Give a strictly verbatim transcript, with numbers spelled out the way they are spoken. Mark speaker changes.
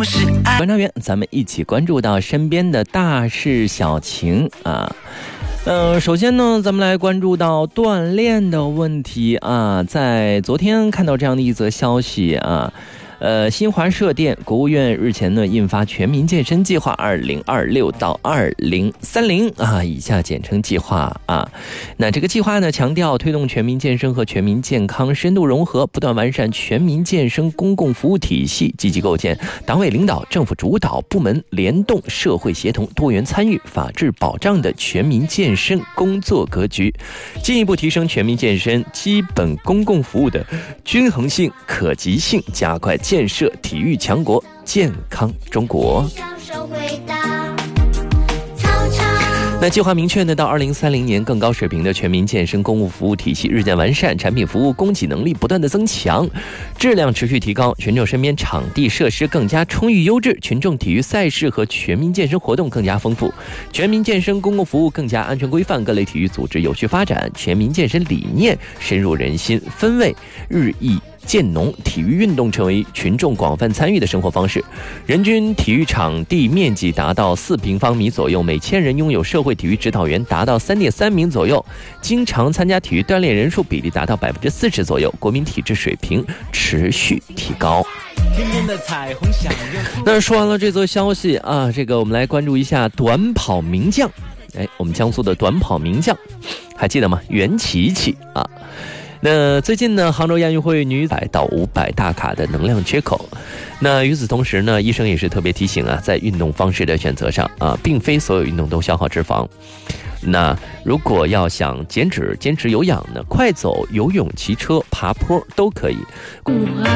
Speaker 1: 不是爱。
Speaker 2: 观察员，咱们一起关注到身边的大事小情啊。呃，首先呢，咱们来关注到锻炼的问题啊。在昨天看到这样的一则消息啊。呃，新华社电，国务院日前呢印发全民健身计划二零二六到二零三零啊，以下简称计划啊。那这个计划呢强调推动全民健身和全民健康深度融合，不断完善全民健身公共服务体系，积极构建党委领导、政府主导、部门联动、社会协同、多元参与、法治保障的全民健身工作格局，进一步提升全民健身基本公共服务的均衡性、可及性，加快建设体育强国、健康中国。那计划明确呢，到二零三零年，更高水平的全民健身公共服务体系日渐完善，产品服务供给能力不断的增强，质量持续提高，群众身边场地设施更加充裕优质，群众体育赛事和全民健身活动更加丰富，全民健身公共服务更加安全规范，各类体育组织有序发展，全民健身理念深入人心，氛围日益渐浓，体育运动成为群众广泛参与的生活方式，人均体育场地面积达到四平方米左右，每千人拥有社会体育指导员达到三点三名左右，经常参加体育锻炼人数比例达到百分之四十左右，国民体质水平持续提高。那说完了这则消息啊，这个我们来关注一下短跑名将。哎，我们江苏的短跑名将还记得吗？袁琪琪啊。那最近呢，杭州亚运会女百到五百大卡的能量缺口。那与此同时呢，医生也是特别提醒啊，在运动方式的选择上啊，并非所有运动都消耗脂肪。那如果要想减脂、坚持有氧呢，快走、游泳、骑车、爬坡都可以。